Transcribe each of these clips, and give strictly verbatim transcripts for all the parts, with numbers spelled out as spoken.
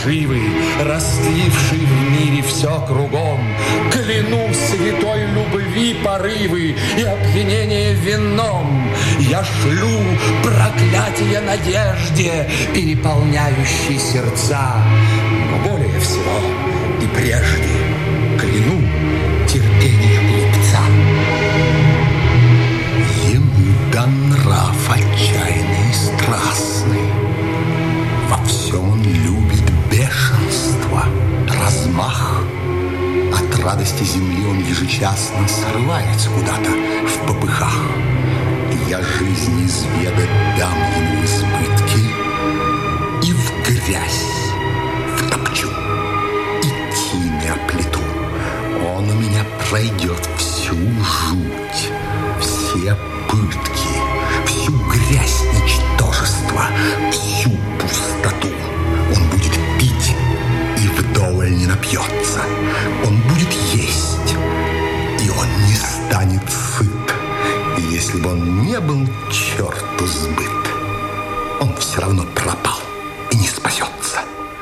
фальшивый, растливший в мире все кругом. Клянусь святой любви порывы и опьянение вином. Я шлю проклятие надежде, переполняющей сердца. Но более всего и прежде кляну терпение глупца. Ему дан нрав отчаянный и страстный. Во всем он любит бешенство, размах. От радости земли он ежечасно срывается куда-то в попыхах. Я жизнь изведать дам ему избытки и в грязь втопчу, и тиной оплету. Он у меня пройдет всю жуть, все пытки, всю грязь ничтожества, всю пустоту. Он будет пить и вдоволь не напьется. Он будет есть, и он не станет сыт. И если бы он не был черту сбыт, он все равно пропал и не спасется.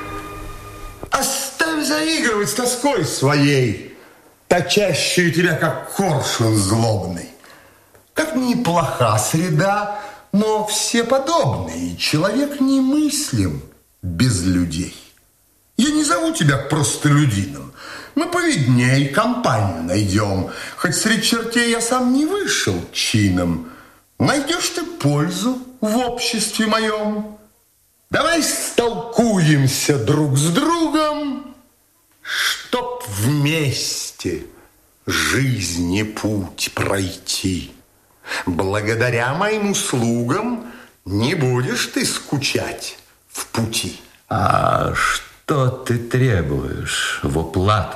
Оставь заигрывать с тоской своей, точащую тебя, как коршун злобный. Как неплоха среда, но все подобны, и человек немыслим без людей. Я не зову тебя простолюдином. Мы повидней компанию найдем. Хоть среди чертей я сам не вышел чином. Найдешь ты пользу в обществе моем. Давай столкуемся друг с другом, чтоб вместе жизни путь пройти. Благодаря моим услугам не будешь ты скучать в пути. А что ты требуешь в уплату?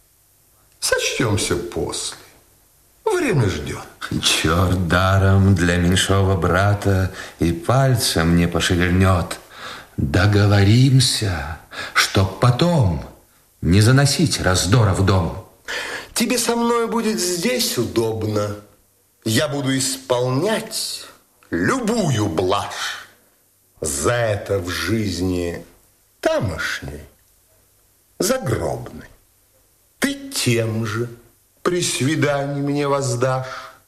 Сочтемся после. Время ждет. Черт даром для меньшого брата и пальцем не пошевельнет. Договоримся, чтоб потом не заносить раздора в дом. Тебе со мной будет здесь удобно. Я буду исполнять любую блажь. За это в жизни тамошней, загробной, ты тем же при свидании мне воздашь.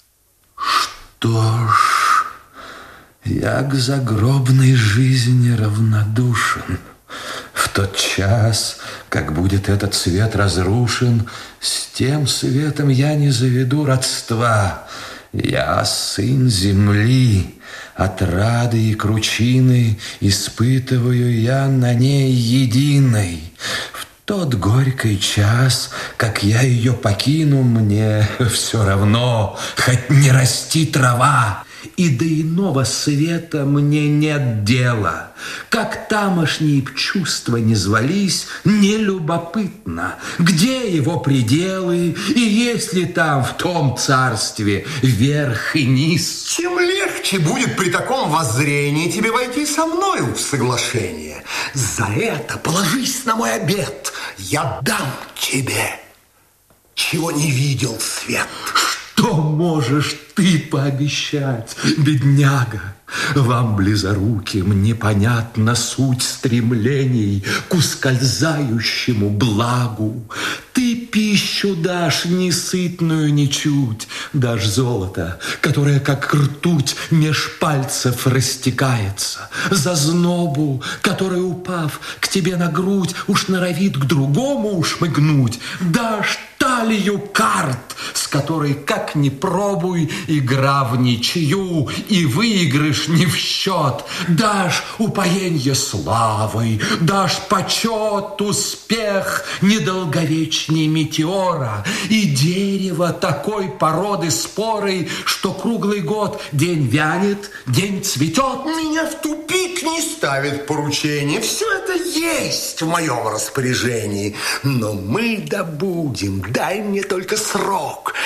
Что ж, я к загробной жизни равнодушен. В тот час, как будет этот свет разрушен, с тем светом я не заведу родства. Я сын земли, отрады и кручины испытываю я на ней единой. В тот горький час, как я ее покину, мне все равно, хоть не расти трава, и до иного света мне нет дела. Как тамошние чувства не звались, не любопытно, где его пределы, и есть ли там в том царстве верх и низ. Чем легче будет при таком воззрении тебе войти со мною в соглашение. За это положись на мой обет, я дам тебе, чего не видел свет. Что можешь ты пообещать, бедняга? Вам, близоруким, непонятна суть стремлений к ускользающему благу. Ты пищу дашь несытную ничуть, дашь золото, которое, как ртуть, меж пальцев растекается, зазнобу, которая, упав к тебе на грудь, уж норовит к другому ушмыгнуть, дашь талию карт, с которой, как ни пробуй, игра в ничью, и выигрыш не в счет. Дашь упоенье славой, дашь почет, успех недолговечней метеора и дерево такой породы спорой, что круглый год день вянет, день цветет. Меня в тупик не ставит поручение. Все это есть в моем распоряжении. Но мы добудем, дай мне только срок,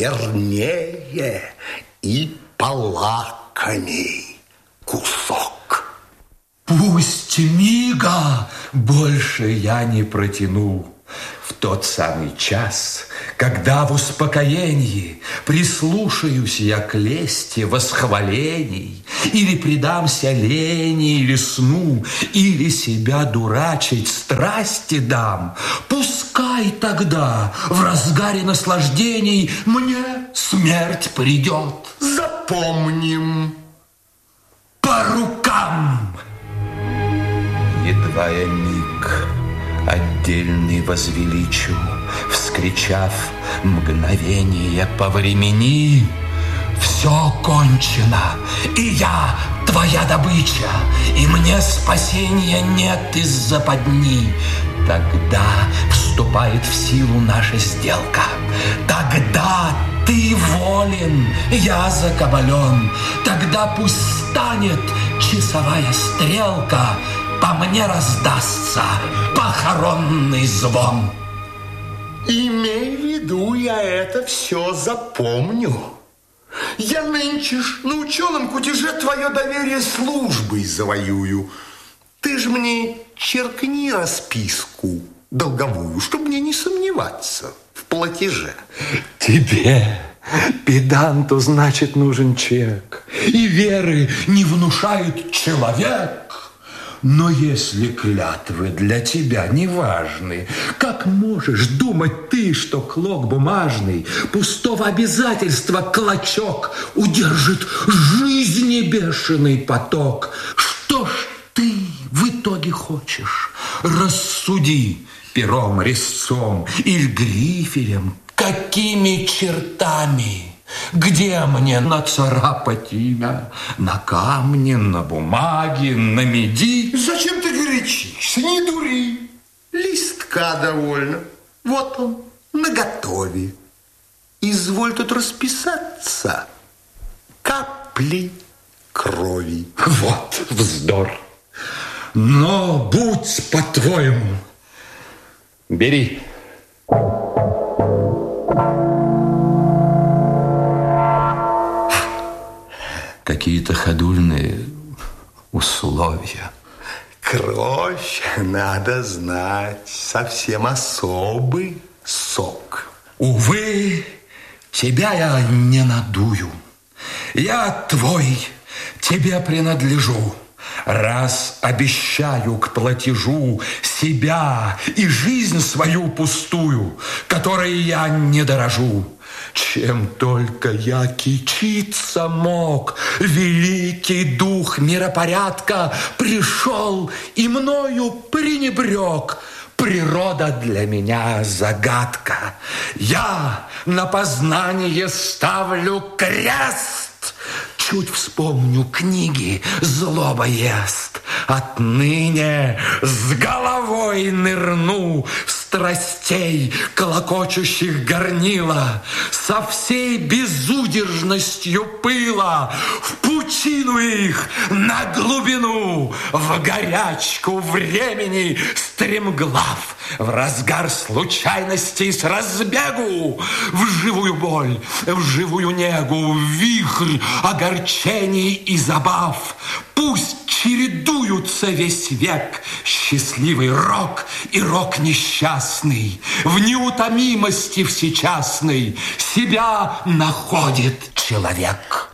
вернее и полакомей кусок. Пусть мига больше я не протяну. В тот самый час, когда в успокоении прислушаюсь я к лести восхвалений, или предамся лени или сну, или себя дурачить страсти дам, пускай тогда в разгаре наслаждений мне смерть придет. Запомним. По рукам! Едва я миг отдельный возвеличу, вскричав мгновение по времени, все кончено, и я твоя добыча, и мне спасения нет из западни. Тогда вступает в силу наша сделка. Тогда ты волен, я закабален. Тогда пусть станет часовая стрелка, по мне раздастся похоронный звон. Имей в виду, я это все запомню. Я нынче ж на ученом кутеже твое доверие службой завоюю. Ты ж мне черкни расписку долговую, чтобы мне не сомневаться в платеже. Тебе, педанту, значит, нужен чек, и веры не внушает человек. Но если клятвы для тебя не важны, как можешь думать ты, что клок бумажный пустого обязательства клочок удержит жизни бешеный поток? Что ж ты в итоге хочешь? Рассуди пером, резцом или грифелем, какими чертами? Где мне нацарапать имя? На камне, на бумаге, на меди? Зачем ты горячишься? Не дури. Листка довольно. Вот он, наготове. Изволь тут расписаться. Капли крови. Вот вздор. Но будь по-твоему. Бери. Какие-то ходульные условия. Кровь, надо знать, совсем особый сок. Увы, тебя я не надую. Я твой, тебе принадлежу. Раз обещаю к платежу себя и жизнь свою пустую, которой я не дорожу. Чем только я кичиться мог, великий дух миропорядка пришел и мною пренебрег. Природа для меня загадка. Я на познание ставлю крест. Чуть вспомню книги, злоба ест. Отныне с головой нырну в страстей, клокочущих горнила, со всей безудержностью пыла, в пучину их, на глубину, в горячку времени стремглав, в разгар случайностей с разбегу, в живую боль, в живую негу, в вихрь огорчений и забав. Пусть чередуются весь век счастливый рок и рок несчастный. В неутомимости всечастной себя находит человек.